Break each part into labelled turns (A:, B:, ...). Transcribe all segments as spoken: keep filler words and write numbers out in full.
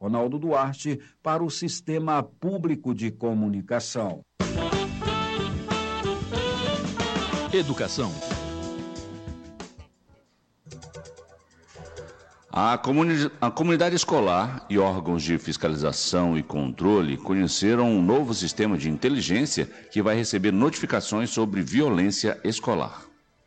A: Ronaldo Duarte, para o Sistema Público de Comunicação.
B: Educação.
C: A, comuni- a comunidade escolar e órgãos de fiscalização e controle conheceram um novo sistema de inteligência que vai receber notificações sobre violência escolar.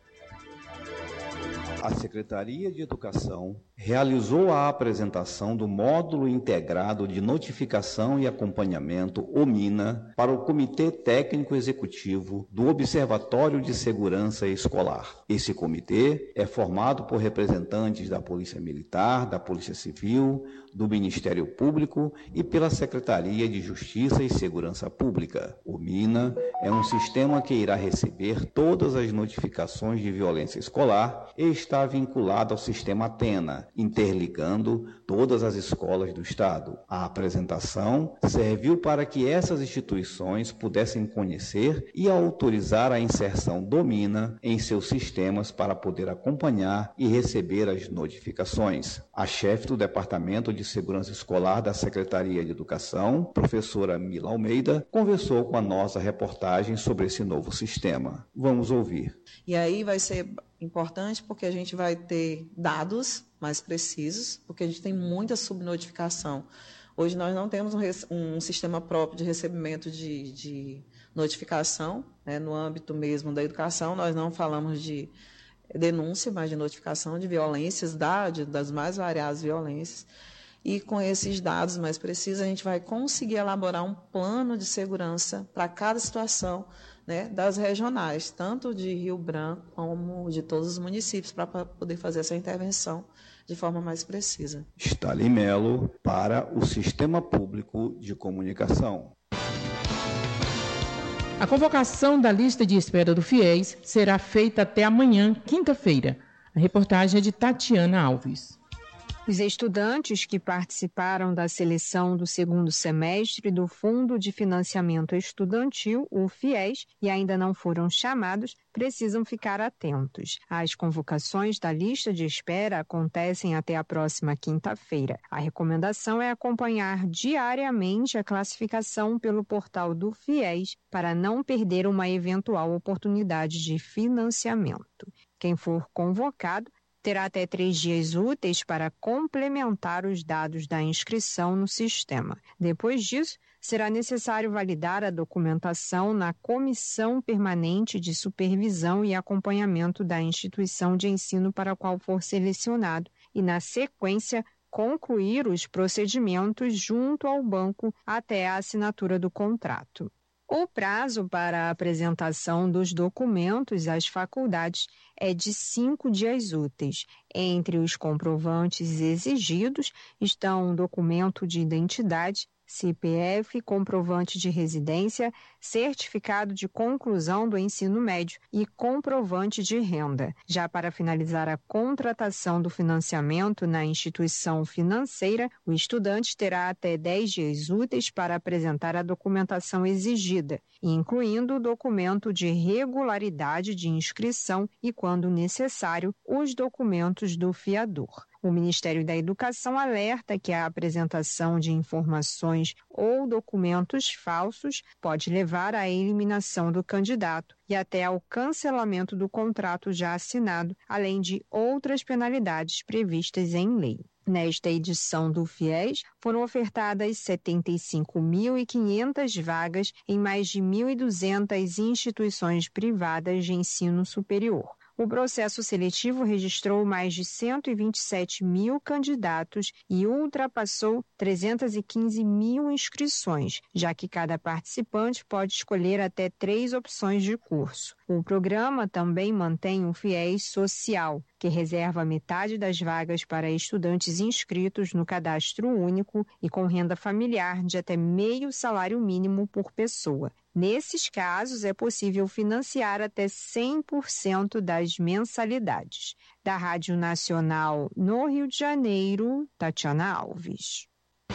D: A Secretaria de Educação realizou a apresentação do Módulo Integrado de Notificação e Acompanhamento, O MINA, para o Comitê Técnico Executivo do Observatório de Segurança Escolar. Esse comitê é formado por representantes da Polícia Militar, da Polícia Civil, do Ministério Público e pela Secretaria de Justiça e Segurança Pública. O MINA é um sistema que irá receber todas as notificações de violência escolar e está vinculado ao sistema Atena, interligando todas as escolas do Estado. A apresentação serviu para que essas instituições pudessem conhecer e autorizar a inserção do MINA em seus sistemas para poder acompanhar e receber as notificações. A chefe do Departamento de Segurança Escolar da Secretaria de Educação, professora Mila Almeida, conversou com a nossa reportagem sobre esse novo sistema. Vamos ouvir.
E: E aí vai ser importante porque a gente vai ter dados mais precisos, porque a gente tem muita subnotificação. Hoje nós não temos um, um sistema próprio de recebimento de, de notificação, né, no âmbito mesmo da educação. Nós não falamos de denúncia, mas de notificação de violências, da, de, das mais variadas violências. E com esses dados mais precisos, a gente vai conseguir elaborar um plano de segurança para cada situação, né, das regionais, tanto de Rio Branco como de todos os municípios, para poder fazer essa intervenção de forma mais precisa.
D: Stalin Melo, para o Sistema Público de Comunicação.
F: A convocação da lista de espera do FIES será feita até amanhã, quinta-feira. A reportagem é de Tatiana Alves.
G: Os estudantes que participaram da seleção do segundo semestre do Fundo de Financiamento Estudantil, o FIES, e ainda não foram chamados, precisam ficar atentos. As convocações da lista de espera acontecem até a próxima quinta-feira. A recomendação é acompanhar diariamente a classificação pelo portal do FIES para não perder uma eventual oportunidade de financiamento. Quem for convocado terá até três dias úteis para complementar os dados da inscrição no sistema. Depois disso, será necessário validar a documentação na Comissão Permanente de Supervisão e Acompanhamento da instituição de ensino para a qual for selecionado e, na sequência, concluir os procedimentos junto ao banco até a assinatura do contrato. O prazo para a apresentação dos documentos às faculdades é de cinco dias úteis. Entre os comprovantes exigidos estão documento de identidade, C P F, comprovante de residência, certificado de conclusão do ensino médio e comprovante de renda. Já para finalizar a contratação do financiamento na instituição financeira, o estudante terá até dez dias úteis para apresentar a documentação exigida, incluindo o documento de regularidade de inscrição e, quando necessário, os documentos do fiador. O Ministério da Educação alerta que a apresentação de informações ou documentos falsos pode levar à eliminação do candidato e até ao cancelamento do contrato já assinado, além de outras penalidades previstas em lei. Nesta edição do FIES, foram ofertadas setenta e cinco mil e quinhentas vagas em mais de mil e duzentas instituições privadas de ensino superior. O processo seletivo registrou mais de cento e vinte e sete mil candidatos e ultrapassou trezentas e quinze mil inscrições, já que cada participante pode escolher até três opções de curso. O programa também mantém um FIES social, que reserva metade das vagas para estudantes inscritos no cadastro único e com renda familiar de até meio salário mínimo por pessoa. Nesses casos, é possível financiar até cem por cento das mensalidades. Da Rádio Nacional no Rio de Janeiro, Tatiana Alves.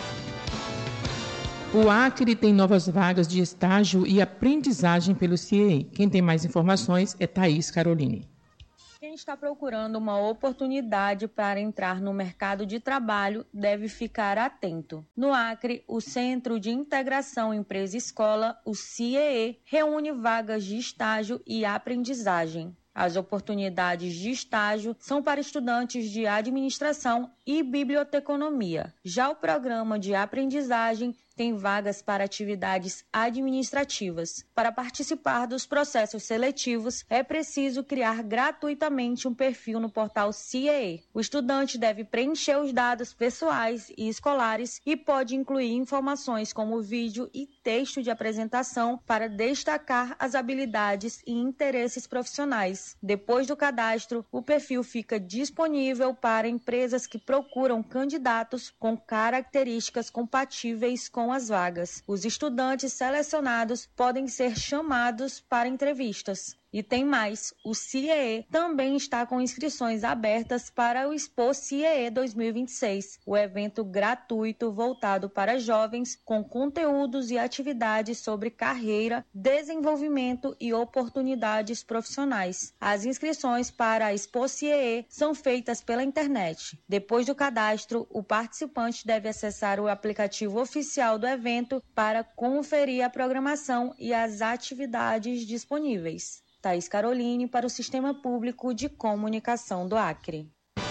F: O Acre tem novas vagas de estágio e aprendizagem pelo C I E. Quem tem mais informações é Thaís Caroline.
H: Quem Quem está procurando uma oportunidade para entrar no mercado de trabalho deve ficar atento. No Acre, o Centro de Integração Empresa-Escola, o C I E E, reúne vagas de estágio e aprendizagem. As oportunidades de estágio são para estudantes de administração e biblioteconomia. Já o programa de aprendizagem tem vagas para atividades administrativas. Para participar dos processos seletivos, é preciso criar gratuitamente um perfil no portal C I E E. O estudante deve preencher os dados pessoais e escolares e pode incluir informações como vídeo e texto de apresentação para destacar as habilidades e interesses profissionais. Depois do cadastro, o perfil fica disponível para empresas que procuram candidatos com características compatíveis com as vagas. Os estudantes selecionados podem ser chamados para entrevistas. E tem mais, o C I E E também está com inscrições abertas para o Expo C I E E dois mil e vinte e seis, o evento gratuito voltado para jovens com conteúdos e atividades sobre carreira, desenvolvimento e oportunidades profissionais. As inscrições para a Expo C I E E são feitas pela internet. Depois do cadastro, o participante deve acessar o aplicativo oficial do evento para conferir a programação e as atividades disponíveis. Thaís Caroline para o Sistema Público de Comunicação do Acre.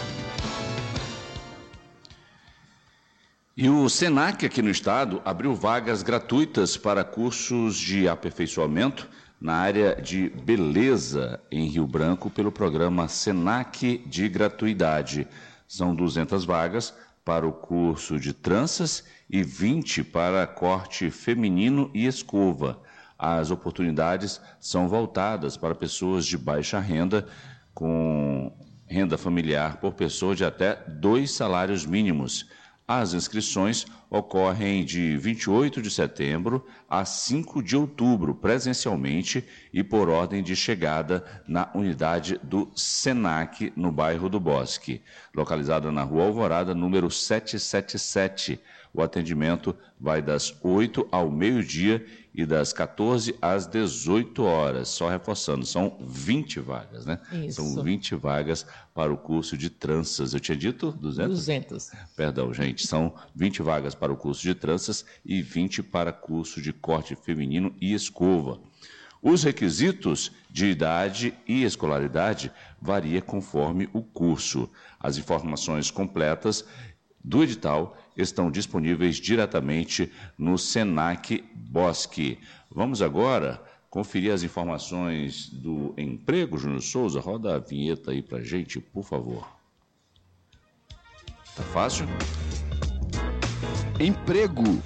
C: E o SENAC aqui no estado abriu vagas gratuitas para cursos de aperfeiçoamento na área de beleza em Rio Branco pelo programa SENAC de gratuidade. São duzentas vagas para o curso de tranças e vinte para corte feminino e escova. As oportunidades são voltadas para pessoas de baixa renda, com renda familiar por pessoa de até dois salários mínimos. As inscrições ocorrem de vinte e oito de setembro a cinco de outubro, presencialmente e por ordem de chegada na unidade do SENAC, no bairro do Bosque, localizada na Rua Alvorada, número setecentos e setenta e sete. O atendimento vai das oito ao meio-dia e das quatorze às dezoito horas. Só reforçando, são vinte vagas, né?
F: Isso.
C: São vinte vagas para o curso de tranças. Eu tinha dito duzentas?
F: duzentas.
C: Perdão, gente. São vinte vagas para o curso de tranças e vinte para curso de corte feminino e escova. Os requisitos de idade e escolaridade variam conforme o curso. As informações completas do edital estão disponíveis diretamente no SENAC Bosque. Vamos agora conferir as informações do emprego, Júnior Souza. Roda a vinheta aí pra gente, por favor. Tá fácil?
B: Emprego.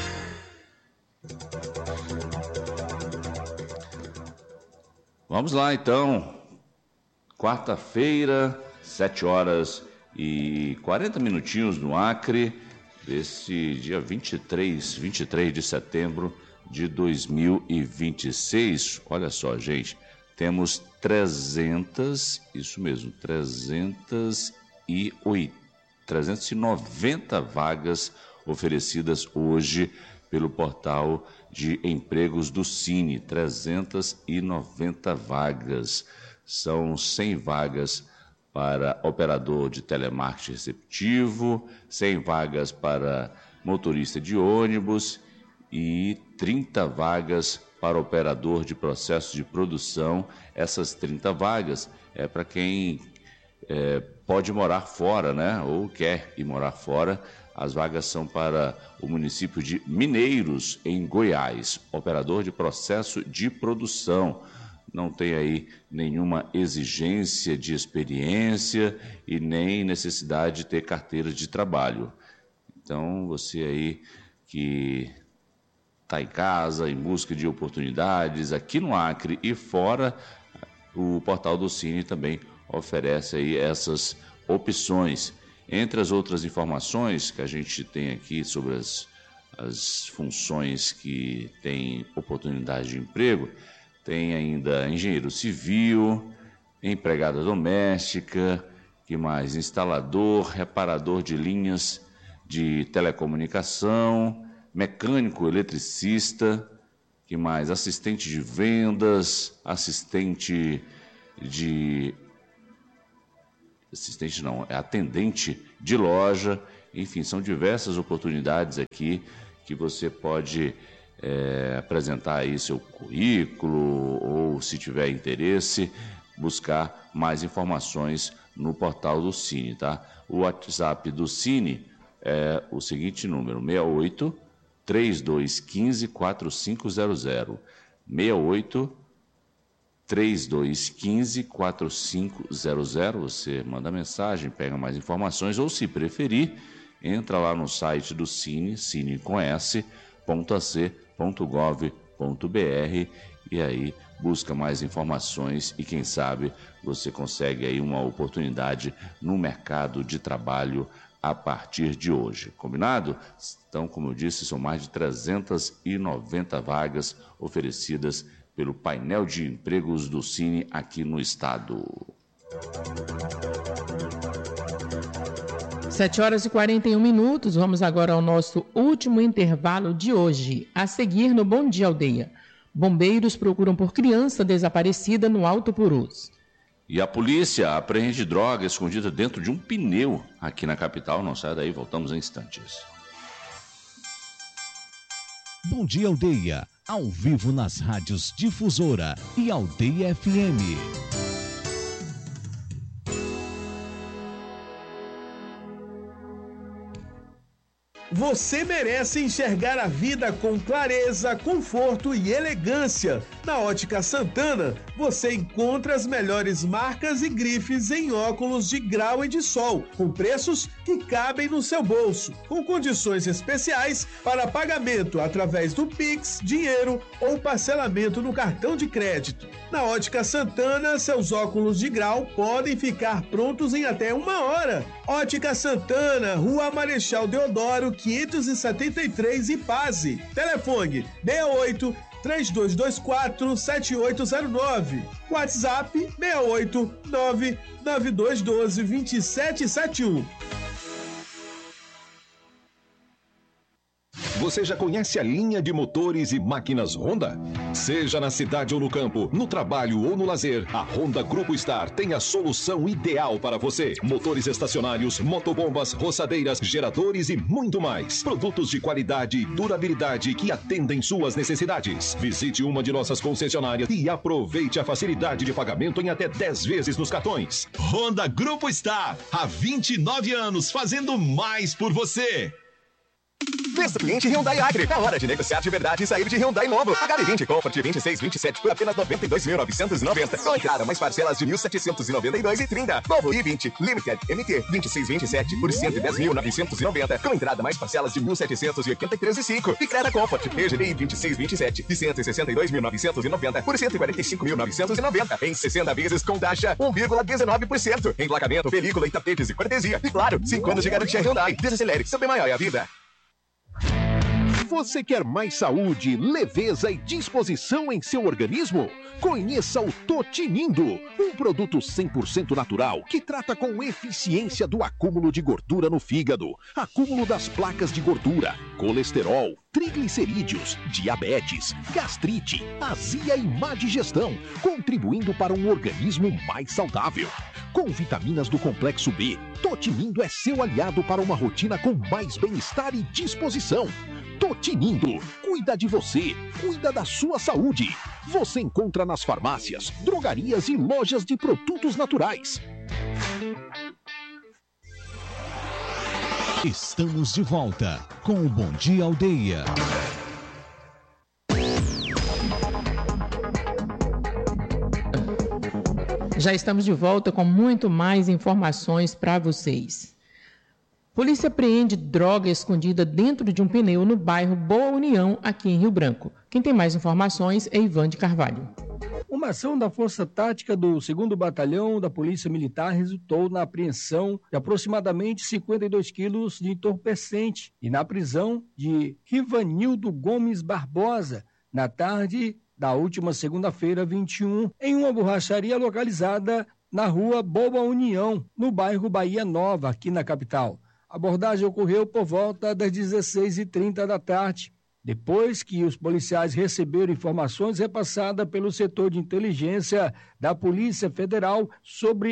C: Vamos lá, então. Quarta-feira, sete horas e quarenta minutinhos no Acre, desse dia vinte e três, vinte e três de setembro de dois mil e vinte e seis. Olha só, gente, temos trezentas, isso mesmo, trezentas e noventa vagas oferecidas hoje pelo portal de empregos do Cine. trezentas e noventa vagas. São cem vagas para operador de telemarketing receptivo, cem vagas para motorista de ônibus e trinta vagas para operador de processo de produção. Essas trinta vagas é para quem é, pode morar fora, né? Ou quer ir morar fora. As vagas são para o município de Mineiros, em Goiás, operador de processo de produção. Não tem aí nenhuma exigência de experiência e nem necessidade de ter carteira de trabalho. Então, você aí que está em casa, em busca de oportunidades, aqui no Acre e fora, o portal do Cine também oferece aí essas opções. Entre as outras informações que a gente tem aqui sobre as, as funções que têm oportunidade de emprego, tem ainda engenheiro civil, empregada doméstica, que mais? Instalador, reparador de linhas de telecomunicação, mecânico eletricista, que mais? Assistente de vendas, assistente de assistente não, é atendente de loja, enfim, são diversas oportunidades aqui que você pode é, apresentar aí seu currículo ou, se tiver interesse, buscar mais informações no portal do Cine, tá? O WhatsApp do Cine é o seguinte número, seis oito, três dois um cinco, quatro cinco zero zero, seis oito, três dois um cinco, quatro cinco zero zero, você manda mensagem, pega mais informações, ou se preferir, entra lá no site do Cine, cine com s ponto a c ponto gov ponto br, e aí busca mais informações e quem sabe você consegue aí uma oportunidade no mercado de trabalho a partir de hoje. Combinado? Então, como eu disse, são mais de trezentas e noventa vagas oferecidas pelo painel de empregos do Cine aqui no estado.
F: sete horas e quarenta e um minutos, vamos agora ao nosso último intervalo de hoje. A seguir no Bom Dia Aldeia. Bombeiros procuram por criança desaparecida no Alto Purus.
C: E a polícia apreende droga escondida dentro de um pneu aqui na capital. Não sai daí, voltamos em instantes.
I: Bom Dia Aldeia, ao vivo nas rádios Difusora e Aldeia F M.
J: Você merece enxergar a vida com clareza, conforto e elegância. Na Ótica Santana, você encontra as melhores marcas e grifes em óculos de grau e de sol, com preços que cabem no seu bolso, com condições especiais para pagamento através do Pix, dinheiro ou parcelamento no cartão de crédito. Na Ótica Santana, seus óculos de grau podem ficar prontos em até uma hora. Ótica Santana, Rua Marechal Deodoro, quinhentos e setenta e três, Ipase. Telefone seis oito, três dois dois quatro, sete oito zero nove. WhatsApp seis oito, nove nove dois um dois, dois sete sete um.
K: Você já conhece a linha de motores e máquinas Honda? Seja na cidade ou no campo, no trabalho ou no lazer, a Honda Grupo Star tem a solução ideal para você. Motores estacionários, motobombas, roçadeiras, geradores e muito mais. Produtos de qualidade e durabilidade que atendem suas necessidades. Visite uma de nossas concessionárias e aproveite a facilidade de pagamento em até dez vezes nos cartões.
L: Honda Grupo Star, há vinte e nove anos fazendo mais por você.
M: Festa cliente Hyundai Acre. É hora de negociar de verdade e sair de Hyundai novo. H D vinte Comfort vinte e seis, vinte e sete por apenas noventa e dois mil novecentos e noventa. Com entrada mais parcelas de mil setecentos e noventa e dois reais e trinta. Novo i vinte Limited M T vinte e seis, vinte e sete por cento e dez mil novecentos e noventa. Com entrada mais parcelas de mil setecentos e oitenta e três reais e cinco. E Creta Comfort E G D I vinte e seis, vinte e sete de cento e sessenta e dois mil novecentos e noventa por cento e quarenta e cinco mil novecentos e noventa. Em sessenta vezes com taxa um vírgula dezenove por cento. Emplacamento, película e tapetes e cortesia. E claro, cinco anos de garantia Hyundai. Desacelere, seu bem maior é a vida.
N: Você quer mais saúde, leveza e disposição em seu organismo? Conheça o Totinindo, um produto cem por cento natural que trata com eficiência do acúmulo de gordura no fígado, acúmulo das placas de gordura, colesterol, triglicerídeos, diabetes, gastrite, azia e má digestão, contribuindo para um organismo mais saudável. Com vitaminas do complexo B, Totinindo é seu aliado para uma rotina com mais bem-estar e disposição. Totinindo, cuida de você, cuida da sua saúde. Você encontra nas farmácias, drogarias e lojas de produtos naturais.
I: Estamos de volta com o Bom Dia Aldeia.
F: Já estamos de volta com muito mais informações para vocês. Polícia apreende droga escondida dentro de um pneu no bairro Boa União, aqui em Rio Branco. Quem tem mais informações é Ivan de Carvalho.
O: Uma ação da Força Tática do segundo Batalhão da Polícia Militar resultou na apreensão de aproximadamente cinquenta e dois quilos de entorpecente e na prisão de Rivanildo Gomes Barbosa, na tarde da última segunda-feira, vinte e um, em uma borracharia localizada na rua Boa União, no bairro Bahia Nova, aqui na capital. A abordagem ocorreu por volta das dezesseis e trinta da tarde, depois que os policiais receberam informações repassadas pelo setor de inteligência da Polícia Federal sobre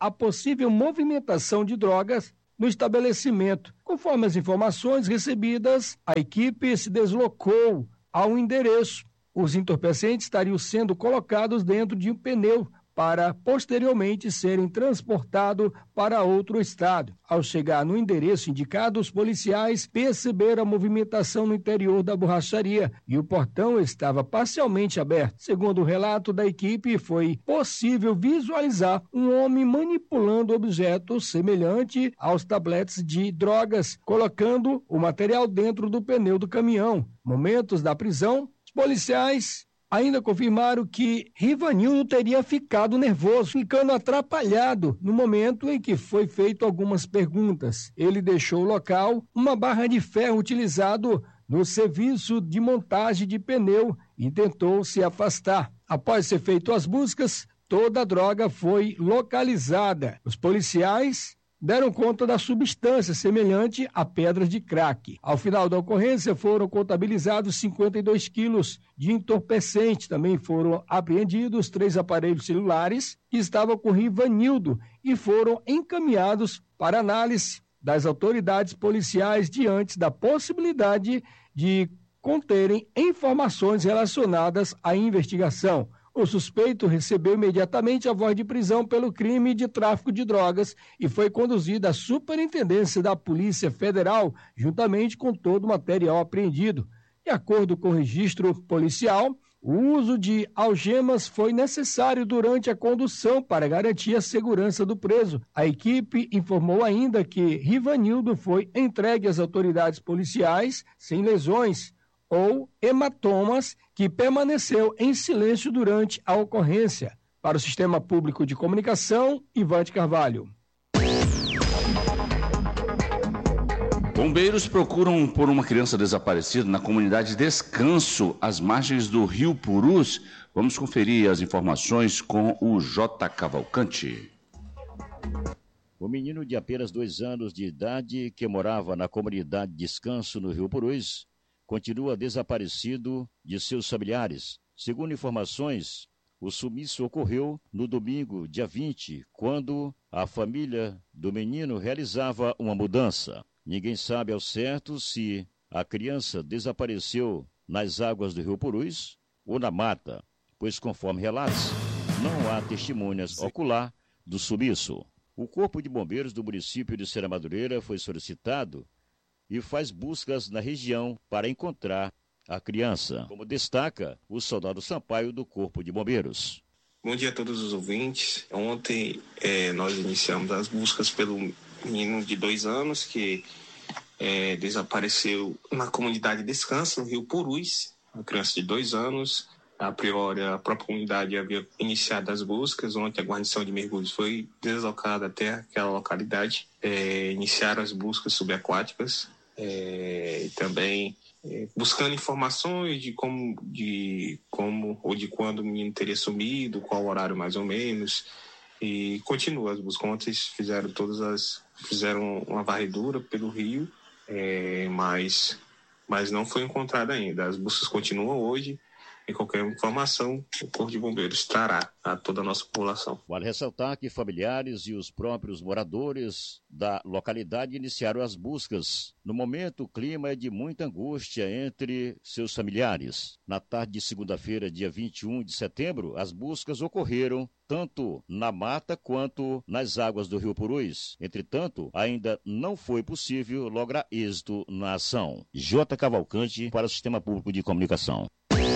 O: a possível movimentação de drogas no estabelecimento. Conforme as informações recebidas, a equipe se deslocou ao endereço. Os entorpecentes estariam sendo colocados dentro de um pneu para posteriormente serem transportados para outro estado. Ao chegar no endereço indicado, os policiais perceberam a movimentação no interior da borracharia e o portão estava parcialmente aberto. Segundo o relato da equipe, foi possível visualizar um homem manipulando objetos semelhantes aos tabletes de drogas, colocando o material dentro do pneu do caminhão. Momentos da prisão, os policiais ainda confirmaram que Rivanildo teria ficado nervoso, ficando atrapalhado no momento em que foi feito algumas perguntas. Ele deixou o local uma barra de ferro utilizado no serviço de montagem de pneu e tentou se afastar. Após ser feito as buscas, toda a droga foi localizada. Os policiais deram conta da substância semelhante a pedras de crack. Ao final da ocorrência, foram contabilizados cinquenta e dois quilos de entorpecente. Também foram apreendidos três aparelhos celulares que estavam com Rivanildo e foram encaminhados para análise das autoridades policiais diante da possibilidade de conterem informações relacionadas à investigação. O suspeito recebeu imediatamente a voz de prisão pelo crime de tráfico de drogas e foi conduzido à Superintendência da Polícia Federal, juntamente com todo o material apreendido. De acordo com o registro policial, o uso de algemas foi necessário durante a condução para garantir a segurança do preso. A equipe informou ainda que Rivanildo foi entregue às autoridades policiais sem lesões ou hematomas, que permaneceu em silêncio durante a ocorrência. Para o Sistema Público de Comunicação, Ivante Carvalho.
C: Bombeiros procuram por uma criança desaparecida na comunidade Descanso, às margens do Rio Purus. Vamos conferir as informações com o J. Cavalcante.
P: O menino de apenas dois anos de idade, que morava na comunidade Descanso, no Rio Purus, continua desaparecido de seus familiares. Segundo informações, o sumiço ocorreu no domingo, dia vinte, quando a família do menino realizava uma mudança. Ninguém sabe ao certo se a criança desapareceu nas águas do Rio Purus ou na mata, pois, conforme relatos, não há testemunhas ocular do sumiço. O Corpo de Bombeiros do município de Serra Madureira foi solicitado e faz buscas na região para encontrar a criança, como destaca o soldado Sampaio do Corpo de Bombeiros.
Q: Bom dia a todos os ouvintes. Ontem é, nós iniciamos as buscas pelo menino de dois anos que é, desapareceu na comunidade Descanso, no Rio Purus, uma criança de dois anos. A priori, a própria comunidade havia iniciado as buscas. Ontem a guarnição de mergulhos foi deslocada até aquela localidade. É, iniciaram as buscas subaquáticas. É, e também é, buscando informações de como, de como ou de quando o menino teria sumido, qual horário mais ou menos, e continua as buscas. Ontem fizeram todas as fizeram uma varredura pelo rio, é, mas, mas não foi encontrado ainda. As buscas continuam hoje. E qualquer informação, o Corpo de Bombeiros trará a toda a nossa população.
P: Vale ressaltar que familiares e os próprios moradores da localidade iniciaram as buscas. No momento, o clima é de muita angústia entre seus familiares. Na tarde de segunda-feira, dia vinte e um de setembro, as buscas ocorreram tanto na mata quanto nas águas do Rio Purus. Entretanto, ainda não foi possível lograr êxito na ação. J. Cavalcante para o Sistema Público de Comunicação.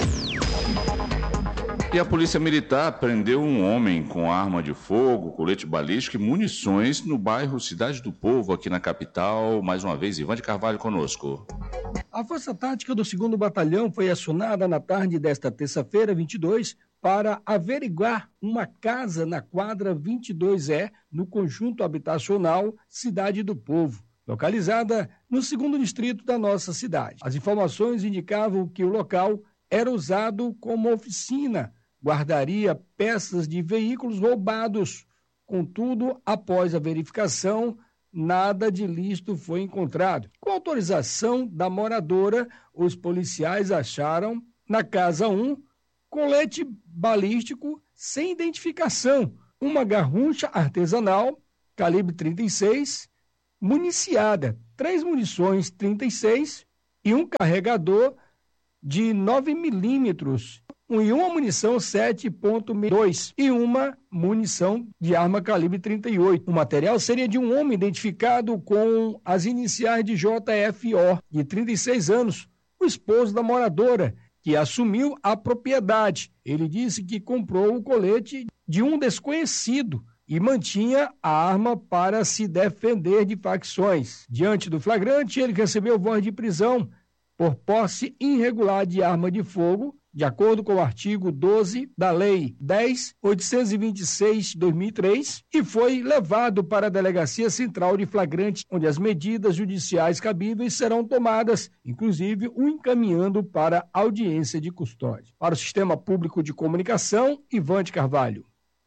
C: E a Polícia Militar prendeu um homem com arma de fogo, colete balístico e munições no bairro Cidade do Povo, aqui na capital. Mais uma vez, Ivan de Carvalho conosco.
O: A Força Tática do segundo Batalhão foi acionada na tarde desta terça-feira, vinte e dois, para averiguar uma casa na quadra vinte e dois E, no conjunto habitacional Cidade do Povo, localizada no segundo distrito da nossa cidade. As informações indicavam que o local era usado como oficina, guardaria peças de veículos roubados. Contudo, após a verificação, nada de ilícito foi encontrado. Com autorização da moradora, os policiais acharam, na casa um, colete balístico sem identificação, uma garrucha artesanal, calibre trinta e seis, municiada, três munições trinta e seis e um carregador de nove milímetros, e uma munição sete ponto dois e uma munição de arma calibre trinta e oito. O material seria de um homem identificado com as iniciais de J F O, de trinta e seis anos, o esposo da moradora, que assumiu a propriedade. Ele disse que comprou o colete de um desconhecido e mantinha a arma para se defender de facções. Diante do flagrante, ele recebeu voz de prisão por posse irregular de arma de fogo, de acordo com o artigo doze da Lei dez mil oitocentos e vinte e seis de dois mil e três, e foi levado para a Delegacia Central de Flagrante, onde as medidas judiciais cabíveis serão tomadas, inclusive o encaminhando para audiência de custódia. Para o Sistema Público de Comunicação, Ivante Carvalho.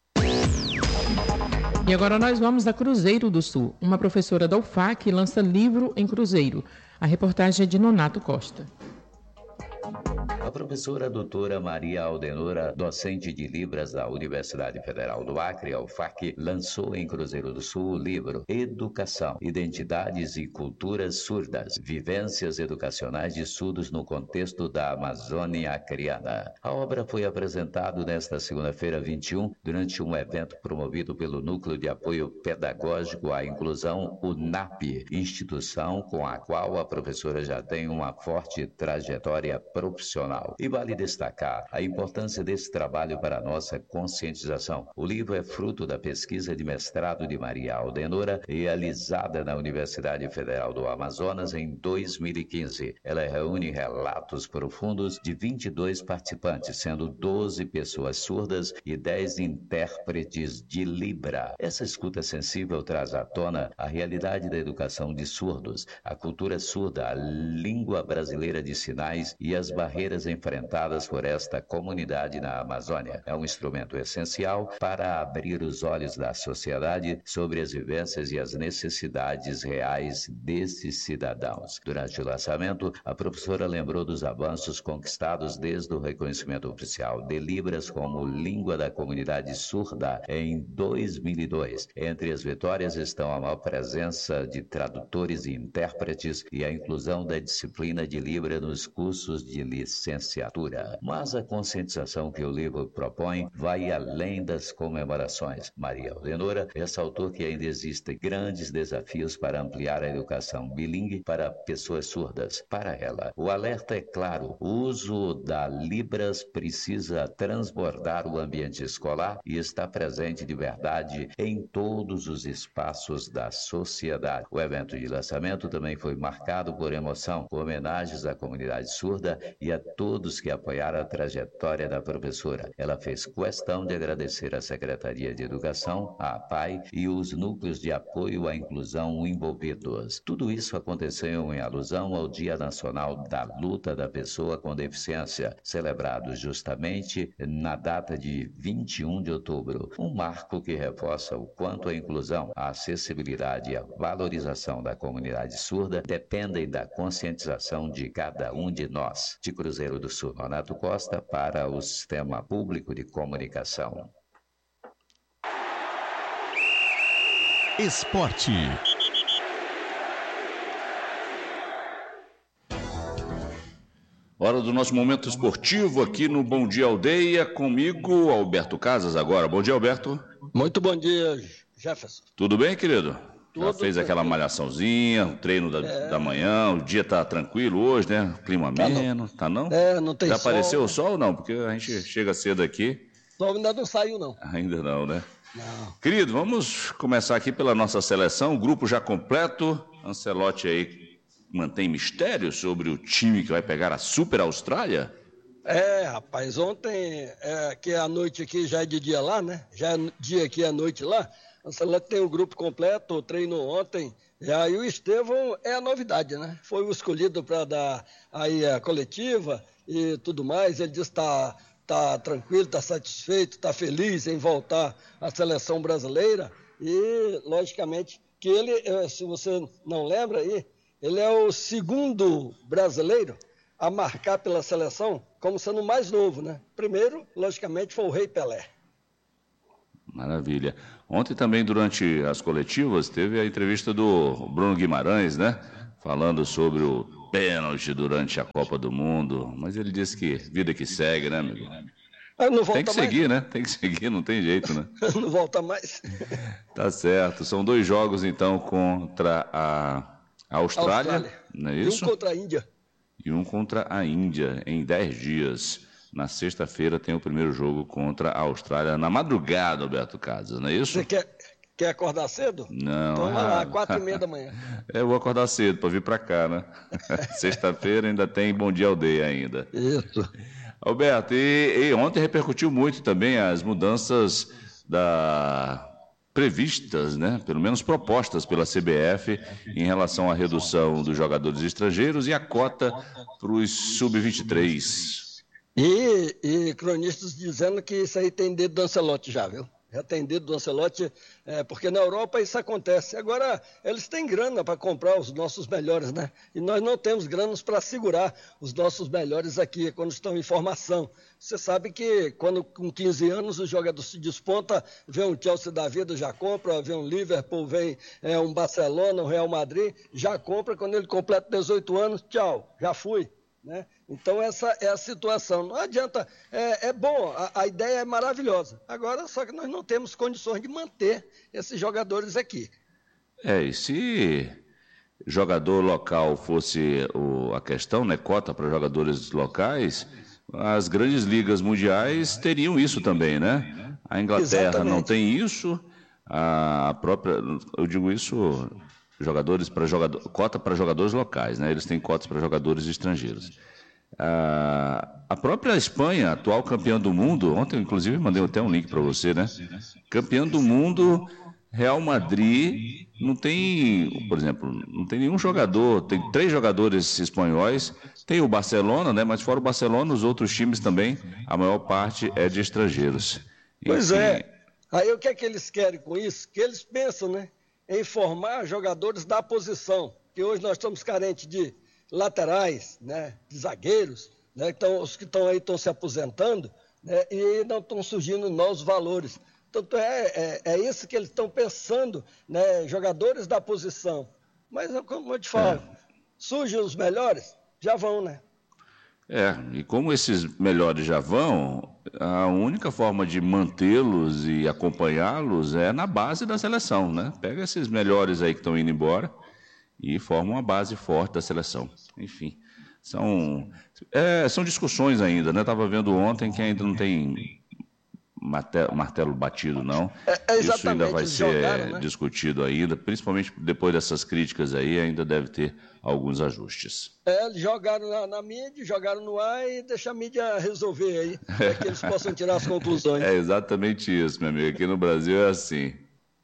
F: E agora nós vamos a Cruzeiro do Sul. Uma professora da U F A C lança livro em Cruzeiro. A reportagem é de Nonato Costa.
R: A professora doutora Maria Aldenora, docente de Libras da Universidade Federal do Acre, a U F A C, lançou em Cruzeiro do Sul o livro Educação, Identidades e Culturas Surdas, Vivências Educacionais de Surdos no Contexto da Amazônia Acreana. A obra foi apresentada nesta segunda-feira, vinte e um, durante um evento promovido pelo Núcleo de Apoio Pedagógico à Inclusão, o NAP, instituição com a qual a professora já tem uma forte trajetória profissional. E vale destacar a importância desse trabalho para a nossa conscientização. O livro é fruto da pesquisa de mestrado de Maria Aldenora, realizada na Universidade Federal do Amazonas em dois mil e quinze. Ela reúne relatos profundos de vinte e dois participantes, sendo doze pessoas surdas e dez intérpretes de Libra. Essa escuta sensível traz à tona a realidade da educação de surdos, a cultura surda, a língua brasileira de sinais e as barreiras enfrentadas por esta comunidade na Amazônia. É um instrumento essencial para abrir os olhos da sociedade sobre as vivências e as necessidades reais desses cidadãos. Durante o lançamento, a professora lembrou dos avanços conquistados desde o reconhecimento oficial de Libras como língua da comunidade surda em dois mil e dois. Entre as vitórias estão a maior presença de tradutores e intérpretes e a inclusão da disciplina de Libra nos cursos de licenciatura. Mas a conscientização que o livro propõe vai além das comemorações. Maria Aldenora ressaltou que ainda existem grandes desafios para ampliar a educação bilíngue para pessoas surdas. Para ela, o alerta é claro: o uso da Libras precisa transbordar o ambiente escolar e estar presente de verdade em todos os espaços da sociedade. O evento de lançamento também foi marcado por emoção, com homenagens à comunidade surda e a todos que apoiaram a trajetória da professora. Ela fez questão de agradecer à Secretaria de Educação, à A P A I e os núcleos de apoio à inclusão envolvidos. Tudo isso aconteceu em alusão ao Dia Nacional da Luta da Pessoa com Deficiência, celebrado justamente na data de vinte e um de outubro. Um marco que reforça o quanto a inclusão, a acessibilidade e a valorização da comunidade surda dependem da conscientização de cada um de nós. De Cruzeiro do Sul, Nonato Costa, para o Sistema Público de Comunicação.
I: Esporte.
C: Hora do nosso momento esportivo aqui no Bom Dia Aldeia, comigo, Alberto Casas agora. Bom dia, Alberto.
S: Muito bom dia, Jefferson.
C: Tudo bem, querido?
S: Tudo
C: Já fez aquela malhaçãozinha, o treino da, é. da manhã, o dia tá tranquilo hoje, né? Clima
S: tá
C: ameno, tá não?
S: É, não tem
C: Já
S: sol.
C: apareceu o sol ou não? Porque a gente chega cedo aqui.
S: O sol ainda não saiu, não.
C: Ainda não, né?
S: Não.
C: Querido, vamos começar aqui pela nossa seleção, o grupo já completo. Ancelotti aí mantém mistério sobre o time que vai pegar a Super Austrália?
S: É, rapaz, ontem, é, que a noite aqui já é de dia lá, né? Já é dia aqui, é noite lá. Ancelotti tem o grupo completo, o treino ontem. E aí o Estevão é a novidade, né? Foi o escolhido para dar aí a coletiva e tudo mais. Ele disse que está tá tranquilo, está satisfeito, está feliz em voltar à seleção brasileira. E, logicamente, que ele, se você não lembra aí, ele é o segundo brasileiro a marcar pela seleção como sendo o mais novo, né? Primeiro, logicamente, foi o Rei Pelé.
C: Maravilha. Ontem também, durante as coletivas, teve a entrevista do Bruno Guimarães, né? Falando sobre o pênalti durante a Copa do Mundo. Mas ele disse que vida que segue, né, amigo?
S: Ah, não volta
C: tem que
S: mais.
C: seguir, né? Tem que seguir, não tem jeito, né?
S: Não volta mais.
C: Tá certo. São dois jogos, então, contra a Austrália,
S: Austrália.
C: Não é isso?
S: E um contra a Índia.
C: E um contra a Índia, em dez dias. Na sexta-feira tem o primeiro jogo contra a Austrália, na madrugada, Alberto Casas, não é isso?
S: Você quer, quer acordar cedo?
C: Não.
S: Então vai lá, quatro e meia da manhã.
C: Eu vou acordar cedo para vir para cá, né? Sexta-feira ainda tem Bom Dia Aldeia ainda.
S: Isso.
C: Alberto, e, e ontem repercutiu muito também as mudanças da... previstas, né, pelo menos propostas pela C B F em relação à redução dos jogadores estrangeiros e a cota para os sub vinte e três.
S: E, e cronistas dizendo que isso aí tem dedo do Ancelotti já, viu? Já tem dedo do Ancelotti, é, porque na Europa isso acontece. Agora, eles têm grana para comprar os nossos melhores, né? E nós não temos granas para segurar os nossos melhores aqui, quando estão em formação. Você sabe que quando com quinze anos o jogador se desponta, vê um Chelsea da vida, já compra, vê um Liverpool, vem é, um Barcelona, um Real Madrid, já compra. Quando ele completa dezoito anos, tchau, já fui. Né? Então essa é a situação. Não adianta, é, é bom, a, a ideia é maravilhosa. Agora, só que nós não temos condições de manter esses jogadores aqui.
C: É, e se jogador local fosse o, a questão, né, cota para jogadores locais, as grandes ligas mundiais teriam isso também, né? A Inglaterra Exatamente. Não tem isso, a própria, eu digo isso... jogadores para jogador, cota para jogadores locais, né? Eles têm cotas para jogadores estrangeiros. A, a própria Espanha, atual campeã do mundo, ontem inclusive mandei até um link para você, né? Campeã do mundo, Real Madrid, não tem, por exemplo, não tem nenhum jogador, tem três jogadores espanhóis, tem o Barcelona, né? Mas fora o Barcelona, os outros times também, a maior parte é de estrangeiros.
S: Pois Enfim, é. Aí o que é que eles querem com isso? Que eles pensam, né? Em formar jogadores da posição, que hoje nós estamos carentes de laterais, né, de zagueiros, né, então, os que estão aí estão se aposentando, né, e não estão surgindo novos valores. Tanto é, é, é isso que eles estão pensando, né, jogadores da posição. Mas, como eu te falo, é. surgem os melhores, já vão, né?
C: É, e como esses melhores já vão, a única forma de mantê-los e acompanhá-los é na base da seleção, né? Pega esses melhores aí que estão indo embora e forma uma base forte da seleção. Enfim, são, é, são discussões ainda, né? Estava vendo ontem que ainda não tem martelo, martelo batido, não.
S: É, é
C: Isso ainda vai ser
S: jogaram, né?
C: discutido ainda, principalmente depois dessas críticas aí, ainda deve ter alguns ajustes.
S: É, eles jogaram na, na mídia, jogaram no ar e deixa a mídia resolver aí, para que eles possam tirar as conclusões.
C: É exatamente isso, meu amigo. Aqui no Brasil é assim.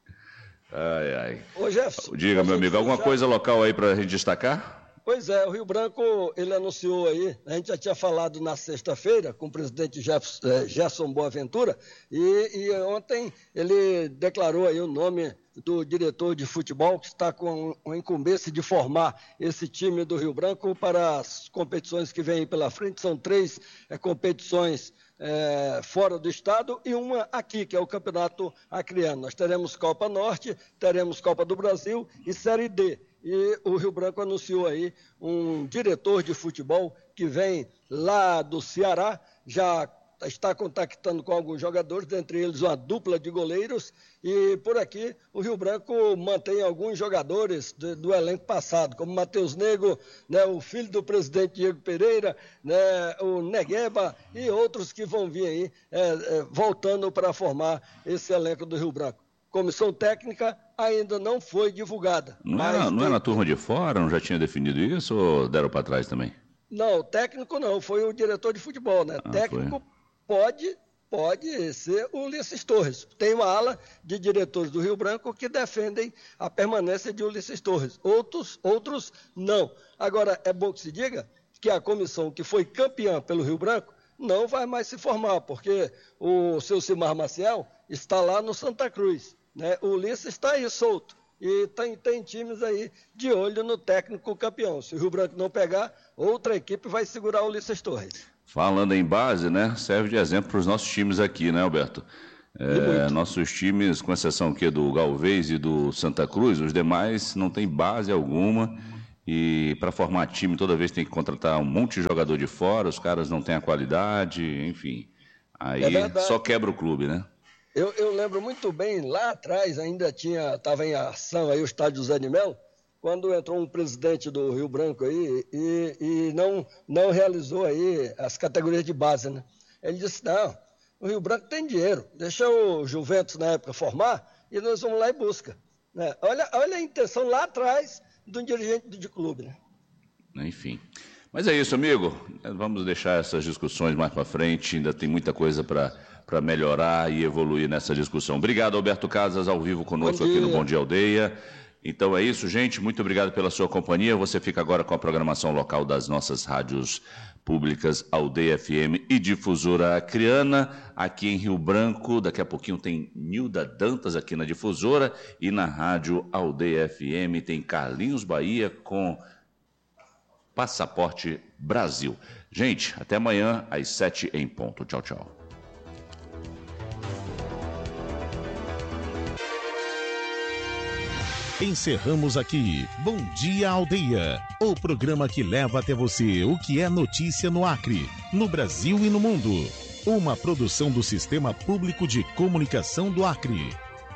C: Ai, ai.
S: Ô, Jefferson,
C: diga, meu amigo, alguma já... coisa local aí para a gente destacar?
S: Pois é, o Rio Branco, ele anunciou aí, a gente já tinha falado na sexta-feira com o presidente Jefferson, eh, Gerson Boaventura, e, e ontem ele declarou aí o nome do diretor de futebol que está com a incumbência de formar esse time do Rio Branco para as competições que vêm pela frente. São três é, competições é, fora do estado e uma aqui, que é o Campeonato Acreano. Nós teremos Copa Norte, teremos Copa do Brasil e Série D. E o Rio Branco anunciou aí um diretor de futebol que vem lá do Ceará, já está contactando com alguns jogadores, dentre eles uma dupla de goleiros, e por aqui o Rio Branco mantém alguns jogadores do, do elenco passado, como Matheus Nego, né, o filho do presidente Diego Pereira, né, o Negueba e outros que vão vir aí é, é, voltando para formar esse elenco do Rio Branco. Comissão técnica ainda não foi divulgada.
C: Não, é, não tem... é na turma de fora? Não já tinha definido isso ou deram para trás também?
S: Não, técnico não, foi o diretor de futebol, né? Ah, técnico foi. pode, pode ser o Ulisses Torres. Tem uma ala de diretores do Rio Branco que defendem a permanência de Ulisses Torres. Outros, outros não. Agora, é bom que se diga que a comissão que foi campeã pelo Rio Branco não vai mais se formar, porque o seu Cimar Maciel está lá no Santa Cruz. Né? O Ulisses está aí solto e tem, tem times aí de olho no técnico campeão. Se o Rio Branco não pegar, outra equipe vai segurar o Ulisses Torres.
C: Falando em base, né? Serve de exemplo para os nossos times aqui, né, Alberto? É, nossos times, com exceção aqui do Galvez e do Santa Cruz, os demais não tem base alguma. E para formar time, toda vez tem que contratar um monte de jogador de fora, os caras não têm a qualidade, enfim. Aí é só quebra o clube, né?
S: Eu, eu lembro muito bem, lá atrás ainda tinha, estava em ação aí o estádio Zé de Melo, quando entrou um presidente do Rio Branco aí e, e não, não realizou aí as categorias de base, né? Ele disse, não, o Rio Branco tem dinheiro, deixa o Juventus na época formar e nós vamos lá e busca. Né? Olha, olha a intenção lá atrás de um dirigente de clube, né?
C: Enfim. Mas é isso, amigo. Vamos deixar essas discussões mais para frente. Ainda tem muita coisa para para melhorar e evoluir nessa discussão. Obrigado, Alberto Casas, ao vivo conosco aqui no Bom Dia Aldeia. Então é isso, gente. Muito obrigado pela sua companhia. Você fica agora com a programação local das nossas rádios públicas, Aldeia F M e Difusora Acreana, aqui em Rio Branco. Daqui a pouquinho tem Nilda Dantas aqui na Difusora e na rádio Aldeia F M tem Carlinhos Bahia com Passaporte Brasil. Gente, até amanhã às sete em ponto. Tchau, tchau.
I: Encerramos aqui Bom Dia Aldeia, o programa que leva até você o que é notícia no Acre, no Brasil e no mundo. Uma produção do Sistema Público de Comunicação do Acre.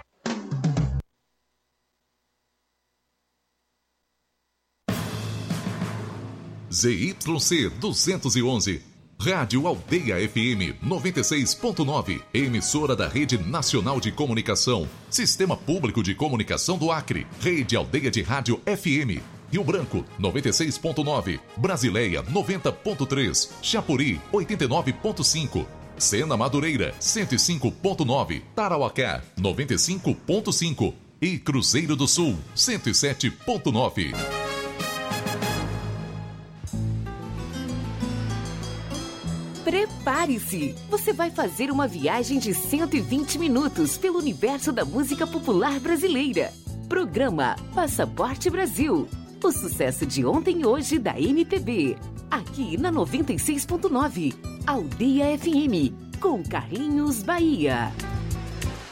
L: Z Y C duzentos e onze, Rádio Aldeia F M noventa e seis ponto nove, emissora da Rede Nacional de Comunicação, Sistema Público de Comunicação do Acre, Rede Aldeia de Rádio F M, Rio Branco noventa e seis ponto nove, Brasileia noventa ponto três, Chapuri oitenta e nove ponto cinco, Sena Madureira cento e cinco ponto nove, Tarauacá noventa e cinco ponto cinco e Cruzeiro do Sul cento e sete ponto nove.
T: Prepare-se! Você vai fazer uma viagem de cento e vinte minutos pelo universo da música popular brasileira. Programa Passaporte Brasil. O sucesso de ontem e hoje da M P B. Aqui na noventa e seis ponto nove. Aldeia F M. Com Carlinhos Bahia.